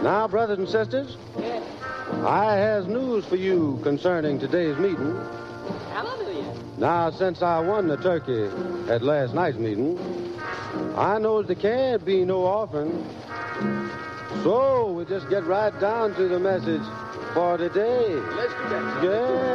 Now, brothers and sisters, Yes. I has news for you concerning today's meeting. Hallelujah. Now, since I won the turkey at last night's meeting, I knows there can't be no offering. So we just get right down to the message for today. Let's do that. Yeah.